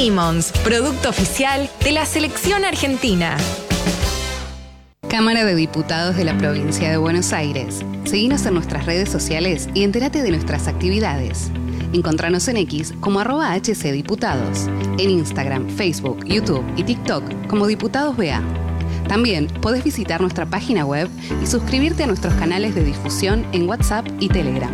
Simmons, producto oficial de la selección argentina. Cámara de Diputados de la Provincia de Buenos Aires. Seguinos en nuestras redes sociales y entérate de nuestras actividades. Encontranos en X como @HCDiputados, en Instagram, Facebook, YouTube y TikTok como Diputados BA. También podés visitar nuestra página web y suscribirte a nuestros canales de difusión en WhatsApp y Telegram.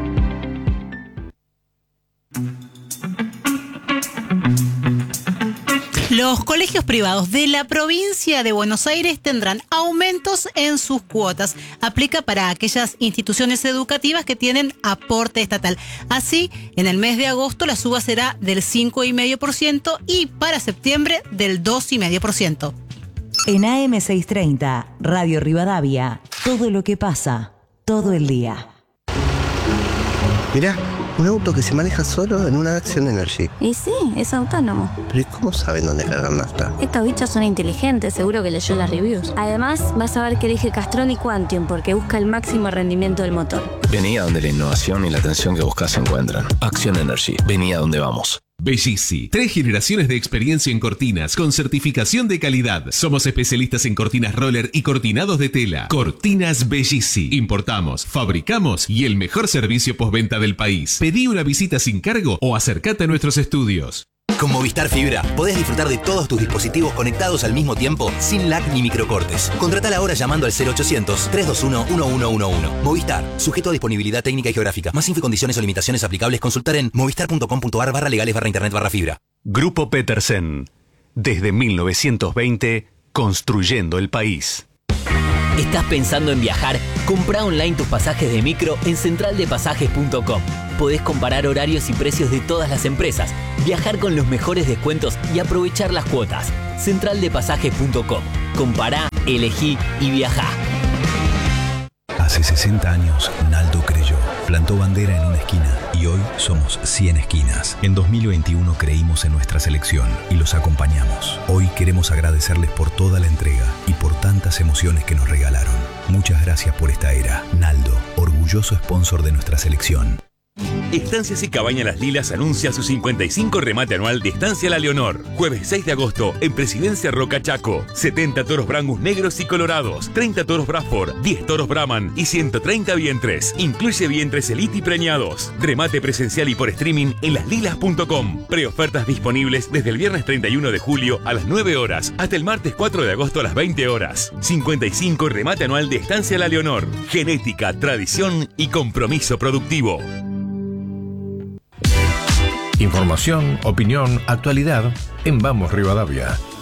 Los colegios privados de la provincia de Buenos Aires tendrán aumentos en sus cuotas. Aplica para aquellas instituciones educativas que tienen aporte estatal. Así, en el mes de agosto la suba será del 5,5% y para septiembre del 2,5%. En AM630, Radio Rivadavia, todo lo que pasa, todo el día. Mirá, un auto que se maneja solo en una Action Energy. Y sí, es autónomo. Pero ¿y cómo saben dónde cargar nafta? Estos bichos son inteligentes, seguro que leyó las reviews. Además, vas a ver que elige Castrol y Quantium porque busca el máximo rendimiento del motor. Vení a donde la innovación y la atención que buscas se encuentran. Action Energy, vení a donde vamos. Bellisi, 3 generaciones de experiencia en cortinas con certificación de calidad. Somos especialistas en cortinas roller y cortinados de tela. Cortinas Bellisi. Importamos, fabricamos y el mejor servicio postventa del país. Pedí una visita sin cargo o acércate a nuestros estudios. Con Movistar Fibra podés disfrutar de todos tus dispositivos conectados al mismo tiempo sin lag ni microcortes. Contratala ahora llamando al 0800-321-1111. Movistar, sujeto a disponibilidad técnica y geográfica. Más info y condiciones o limitaciones aplicables consultar en movistar.com.ar/legales/internet/fibra. Grupo Petersen. Desde 1920, construyendo el país. ¿Estás pensando en viajar? Comprá online tus pasajes de micro en centraldepasajes.com. Podés comparar horarios y precios de todas las empresas, viajar con los mejores descuentos y aprovechar las cuotas. Centraldepasajes.com. Compará, elegí y viajá. Hace 60 años, Naldo creyó. Plantó bandera en una esquina y hoy somos 100 esquinas. En 2021 creímos en nuestra selección y los acompañamos. Hoy queremos agradecerles por toda la entrega y por tantas emociones que nos regalaron. Muchas gracias por esta era. Naldo, orgulloso sponsor de nuestra selección. Estancias y Cabañas Las Lilas anuncia su 55 remate anual de Estancia La Leonor. Jueves 6 de agosto en Presidencia Roca Chaco. 70 toros Brangus negros y colorados, 30 toros Bradford, 10 toros Brahman y 130 vientres. Incluye vientres Elite y preñados. Remate presencial y por streaming en laslilas.com. Preofertas disponibles desde el viernes 31 de julio a las 9 horas hasta el martes 4 de agosto a las 20 horas. 55 remate anual de Estancia La Leonor. Genética, tradición y compromiso productivo. Información, opinión, actualidad en Vamos Rivadavia.